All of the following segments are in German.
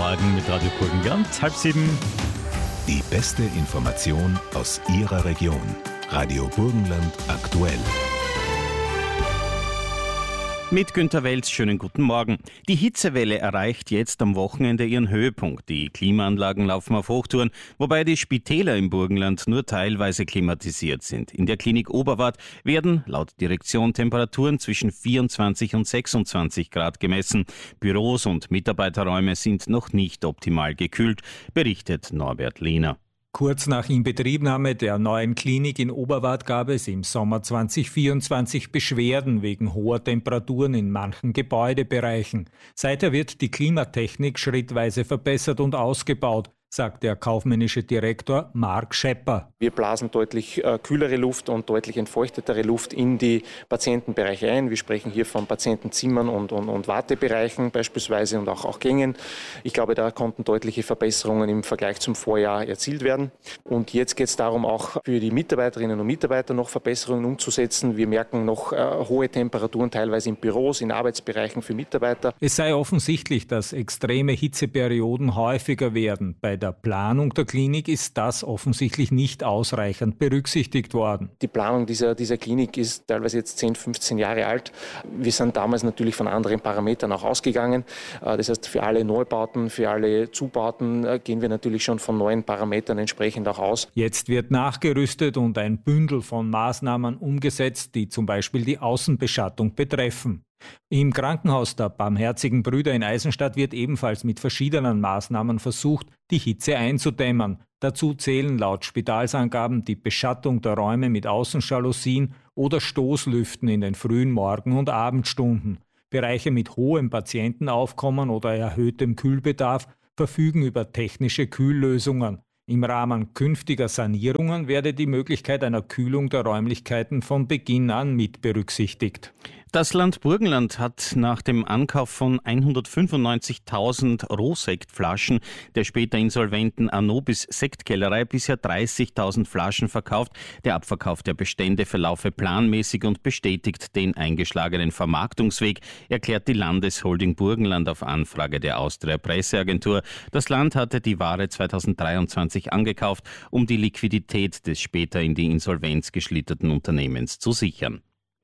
Morgen mit Radio Burgenland, 6:30. Die beste Information aus Ihrer Region. Radio Burgenland aktuell. Mit Günter Welz, schönen guten Morgen. Die Hitzewelle erreicht jetzt am Wochenende ihren Höhepunkt. Die Klimaanlagen laufen auf Hochtouren, wobei die Spitäler im Burgenland nur teilweise klimatisiert sind. In der Klinik Oberwart werden laut Direktion Temperaturen zwischen 24 und 26 Grad gemessen. Büros und Mitarbeiterräume sind noch nicht optimal gekühlt, berichtet Norbert Lehner. Kurz nach Inbetriebnahme der neuen Klinik in Oberwart gab es im Sommer 2024 Beschwerden wegen hoher Temperaturen in manchen Gebäudebereichen. Seither wird die Klimatechnik schrittweise verbessert und ausgebaut, sagt der kaufmännische Direktor Marc Schepper. Wir blasen deutlich kühlere Luft und deutlich entfeuchtetere Luft in die Patientenbereiche ein. Wir sprechen hier von Patientenzimmern und Wartebereichen beispielsweise und auch Gängen. Ich glaube, da konnten deutliche Verbesserungen im Vergleich zum Vorjahr erzielt werden. Und jetzt geht es darum, auch für die Mitarbeiterinnen und Mitarbeiter noch Verbesserungen umzusetzen. Wir merken noch hohe Temperaturen teilweise in Büros, in Arbeitsbereichen für Mitarbeiter. Es sei offensichtlich, dass extreme Hitzeperioden häufiger werden. Bei der Planung der Klinik ist das offensichtlich nicht ausreichend berücksichtigt worden. Die Planung dieser Klinik ist teilweise jetzt 10, 15 Jahre alt. Wir sind damals natürlich von anderen Parametern auch ausgegangen. Das heißt, für alle Neubauten, für alle Zubauten gehen wir natürlich schon von neuen Parametern entsprechend auch aus. Jetzt wird nachgerüstet und ein Bündel von Maßnahmen umgesetzt, die zum Beispiel die Außenbeschattung betreffen. Im Krankenhaus der Barmherzigen Brüder in Eisenstadt wird ebenfalls mit verschiedenen Maßnahmen versucht, die Hitze einzudämmen. Dazu zählen laut Spitalsangaben die Beschattung der Räume mit Außenjalousien oder Stoßlüften in den frühen Morgen- und Abendstunden. Bereiche mit hohem Patientenaufkommen oder erhöhtem Kühlbedarf verfügen über technische Kühllösungen. Im Rahmen künftiger Sanierungen werde die Möglichkeit einer Kühlung der Räumlichkeiten von Beginn an mit berücksichtigt. Das Land Burgenland hat nach dem Ankauf von 195.000 Rohsektflaschen der später insolventen Anobis Sektkellerei bisher 30.000 Flaschen verkauft. Der Abverkauf der Bestände verlaufe planmäßig und bestätigt den eingeschlagenen Vermarktungsweg, erklärt die Landesholding Burgenland auf Anfrage der Austria Presseagentur. Das Land hatte die Ware 2023 angekauft, um die Liquidität des später in die Insolvenz geschlitterten Unternehmens zu sichern.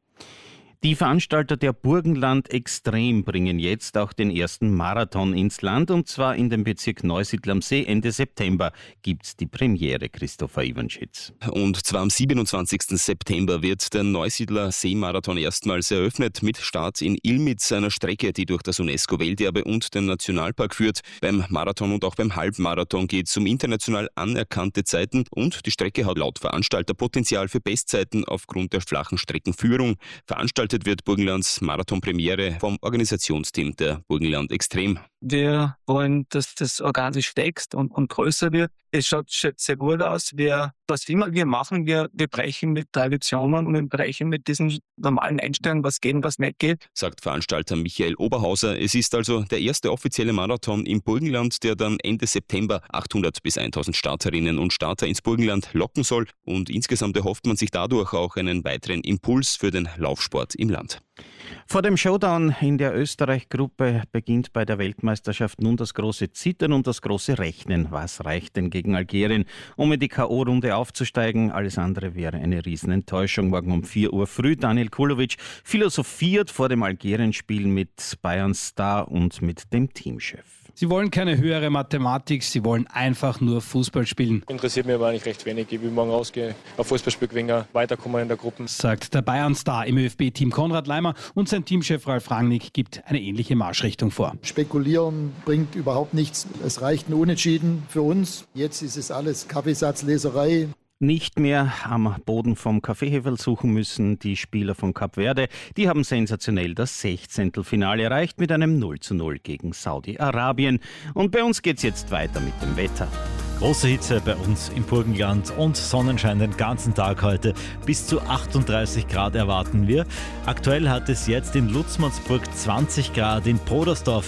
Die Veranstalter der Burgenland Extrem bringen jetzt auch den ersten Marathon ins Land, und zwar in dem Bezirk Neusiedl am See. Ende September gibt's die Premiere, Christopher Iwanschitz. Und zwar am 27. September wird der Neusiedler Seemarathon erstmals eröffnet, mit Start in Ilmitz, einer Strecke, die durch das UNESCO-Welterbe und den Nationalpark führt. Beim Marathon und auch beim Halbmarathon geht es um international anerkannte Zeiten, und die Strecke hat laut Veranstalter Potenzial für Bestzeiten aufgrund der flachen Streckenführung. Veranstaltet wird Burgenlands Marathon-Premiere vom Organisationsteam der Burgenland Extrem. Wir wollen, dass das organisch wächst und größer wird. Es schaut sehr gut aus. Was immer wir machen, wir brechen mit Traditionen und wir brechen mit diesen normalen Einstellungen, was geht und was nicht geht. Sagt Veranstalter Michael Oberhauser. Es ist also der erste offizielle Marathon im Burgenland, der dann Ende September 800 bis 1000 Starterinnen und Starter ins Burgenland locken soll. Und insgesamt erhofft man sich dadurch auch einen weiteren Impuls für den Laufsport im Land. Vor dem Showdown in der Österreich-Gruppe beginnt bei der Weltmeisterschaft nun das große Zittern und das große Rechnen. Was reicht denn gegen Algerien, um in die K.O.-Runde aufzusteigen? Alles andere wäre eine Riesenenttäuschung. Morgen um 4 Uhr früh. Daniel Kulovic philosophiert vor dem Algerien-Spiel mit Bayern Star und mit dem Teamchef. Sie wollen keine höhere Mathematik, sie wollen einfach nur Fußball spielen. Interessiert mich aber eigentlich recht wenig. Ich will morgen rausgehen, auf Fußballspiel gewinnen, weiterkommen in der Gruppe. Sagt der Bayern-Star im ÖFB-Team Konrad Leimer, und sein Teamchef Ralf Rangnick gibt eine ähnliche Marschrichtung vor. Spekulieren bringt überhaupt nichts. Es reicht ein Unentschieden für uns. Jetzt ist es alles Kaffeesatzleserei. Nicht mehr am Boden vom Kaffeeheferl suchen müssen die Spieler von Kap Verde. Die haben sensationell das 16. Finale erreicht mit einem 0:0 gegen Saudi-Arabien. Und bei uns geht's jetzt weiter mit dem Wetter. Große Hitze bei uns im Burgenland und Sonnenschein den ganzen Tag heute. Bis zu 38 Grad erwarten wir. Aktuell hat es jetzt in Lutzmannsburg 20 Grad, in Brodersdorf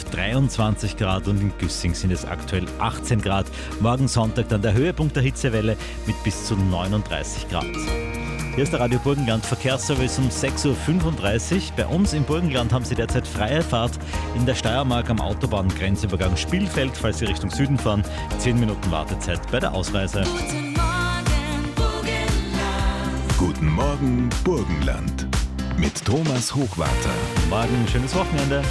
23 Grad und in Güssing sind es aktuell 18 Grad. Morgen Sonntag dann der Höhepunkt der Hitzewelle mit bis zu 39 Grad. Hier ist der Radio Burgenland Verkehrsservice um 6.35 Uhr. Bei uns im Burgenland haben Sie derzeit freie Fahrt in der Steiermark am Autobahngrenzübergang Spielfeld, falls Sie Richtung Süden fahren. 10 Minuten Wartezeit bei der Ausreise. Guten Morgen, Burgenland. Mit Thomas Hochwarter. Morgen, schönes Wochenende.